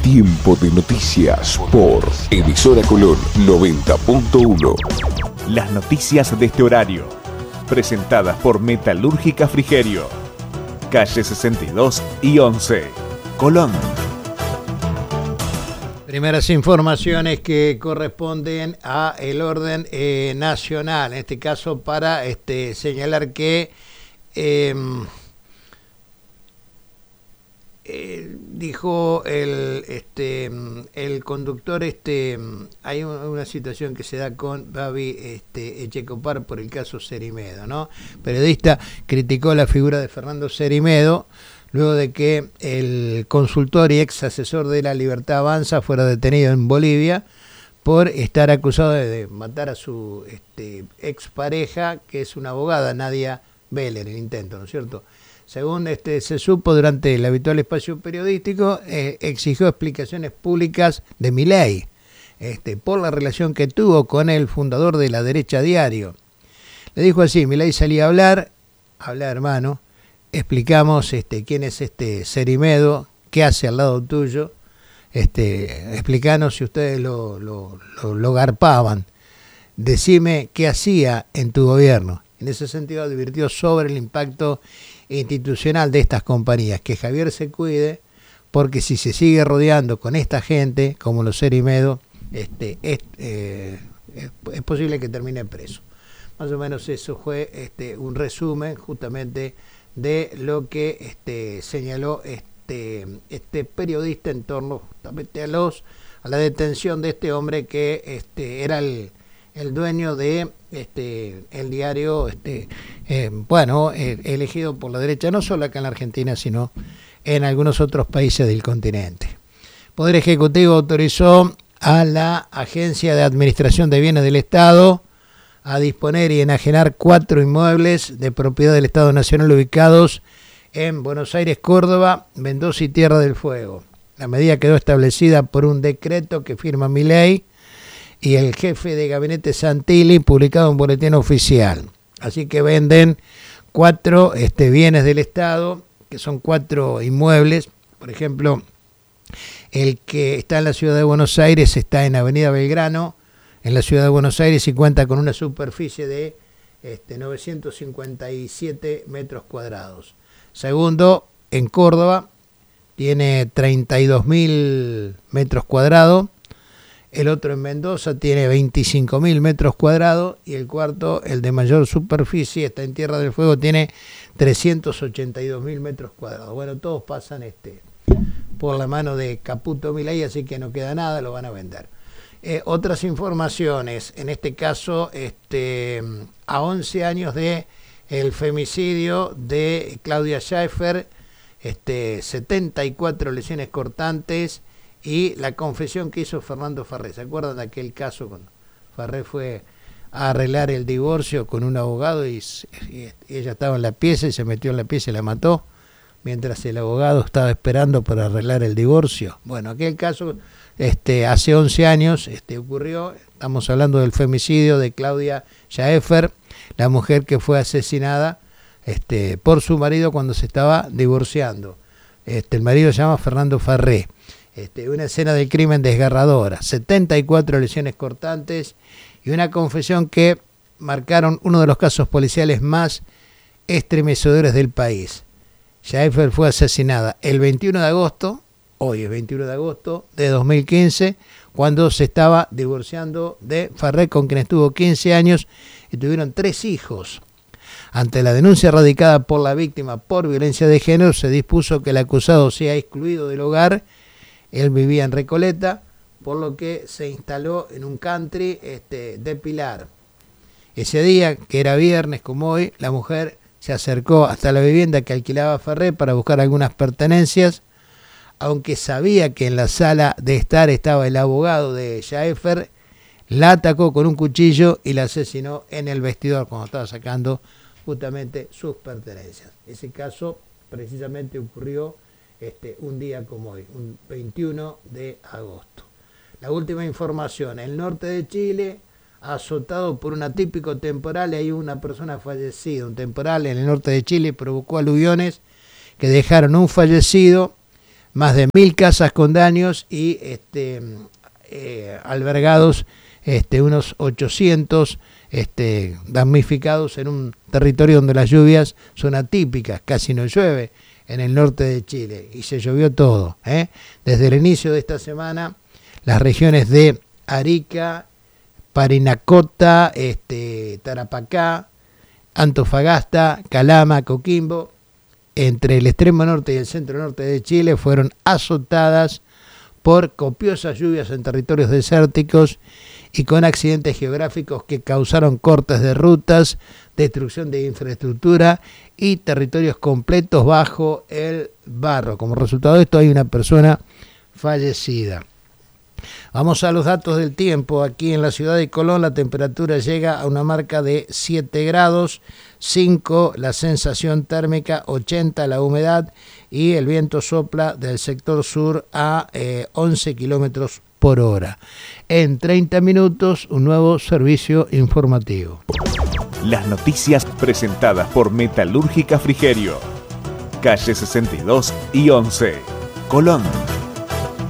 Tiempo de noticias por Emisora Colón 90.1. Las noticias de este horario, presentadas por Metalúrgica Frigerio, calle 62 y 11, Colón. Primeras informaciones que corresponden a el orden nacional, en este caso para señalar que dijo el conductor, hay una situación que se da con Babi Echecopar por el caso Cerimedo, ¿no? Periodista criticó la figura de Fernando Cerimedo luego de que el consultor y ex asesor de la Libertad Avanza fuera detenido en Bolivia por estar acusado de matar a su expareja, que es una abogada, Nadia Beller, el intento, ¿no es cierto? Según se supo durante el habitual espacio periodístico, exigió explicaciones públicas de Milei por la relación que tuvo con el fundador de La Derecha Diario. Le dijo así: Milei salía a hablar hermano, explicamos quién es Cerimedo, qué hace al lado tuyo, explicanos si ustedes lo garpaban, decime qué hacía en tu gobierno. En ese sentido advirtió sobre el impacto institucional de estas compañías, que Javier se cuide, porque si se sigue rodeando con esta gente, como los Cerimedo, es posible que termine preso. Más o menos eso fue un resumen justamente de lo que señaló este periodista en torno justamente a la detención de este hombre que era el dueño de el diario elegido por la derecha, no solo acá en la Argentina, sino en algunos otros países del continente. Poder Ejecutivo autorizó a la Agencia de Administración de Bienes del Estado a disponer y enajenar 4 inmuebles de propiedad del Estado Nacional ubicados en Buenos Aires, Córdoba, Mendoza y Tierra del Fuego. La medida quedó establecida por un decreto que firma Milei y el jefe de gabinete Santilli, publicado en Boletín Oficial. Así que venden 4 bienes del Estado, que son 4 inmuebles. Por ejemplo, el que está en la ciudad de Buenos Aires está en Avenida Belgrano, en la ciudad de Buenos Aires, y cuenta con una superficie de 957 metros cuadrados. Segundo, en Córdoba, tiene 32.000 metros cuadrados. El otro en Mendoza tiene 25.000 metros cuadrados. Y el cuarto, el de mayor superficie, está en Tierra del Fuego, tiene 382.000 metros cuadrados. Bueno, todos pasan por la mano de Caputo Milei, así que no queda nada, lo van a vender. Otras informaciones, en este caso, a 11 años de el femicidio de Claudia Schiffer, 74 lesiones cortantes y la confesión que hizo Fernando Ferré. ¿Se acuerdan de aquel caso cuando Ferré fue a arreglar el divorcio con un abogado y ella estaba en la pieza y se metió en la pieza y la mató mientras el abogado estaba esperando para arreglar el divorcio? Bueno, aquel caso hace 11 años ocurrió. Estamos hablando del femicidio de Claudia Schiffer, la mujer que fue asesinada por su marido cuando se estaba divorciando. El marido se llama Fernando Ferré. Una escena del crimen desgarradora, 74 lesiones cortantes y una confesión que marcaron uno de los casos policiales más estremecedores del país. Schiffer fue asesinada el 21 de agosto, hoy es 21 de agosto de 2015, cuando se estaba divorciando de Ferré, con quien estuvo 15 años y tuvieron 3 hijos. Ante la denuncia radicada por la víctima por violencia de género, se dispuso que el acusado sea excluido del hogar. Él vivía en Recoleta, por lo que se instaló en un country de Pilar. Ese día, que era viernes como hoy, la mujer se acercó hasta la vivienda que alquilaba Ferré para buscar algunas pertenencias, aunque sabía que en la sala de estar estaba el abogado de Schiffer. La atacó con un cuchillo y la asesinó en el vestidor cuando estaba sacando justamente sus pertenencias. Ese caso precisamente ocurrió un día como hoy, un 21 de agosto. La última información: el norte de Chile, azotado por un atípico temporal, y hay una persona fallecida. Un temporal en el norte de Chile provocó aluviones que dejaron un fallecido, más de 1000 casas con daños y albergados unos 800 damnificados en un territorio donde las lluvias son atípicas, casi no llueve en el norte de Chile y se llovió todo. Desde el inicio de esta semana, las regiones de Arica, Parinacota, Tarapacá, Antofagasta, Calama, Coquimbo, entre el extremo norte y el centro norte de Chile, fueron azotadas por copiosas lluvias en territorios desérticos y con accidentes geográficos que causaron cortes de rutas, destrucción de infraestructura y territorios completos bajo el barro. Como resultado de esto hay una persona fallecida. Vamos a los datos del tiempo. Aquí en la ciudad de Colón la temperatura llega a una marca de 7 grados, 5 la sensación térmica, 80 la humedad y el viento sopla del sector sur a 11 kilómetros por hora. En 30 minutos un nuevo servicio informativo. Las noticias presentadas por Metalúrgica Frigerio. Calle 62 y 11, Colón.